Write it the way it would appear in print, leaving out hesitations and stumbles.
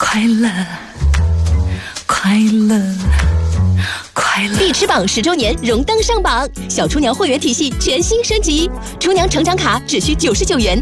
快乐，快乐，快乐！ 必吃榜10周年荣登上榜，小厨娘会员体系全新升级，厨娘成长卡只需99元，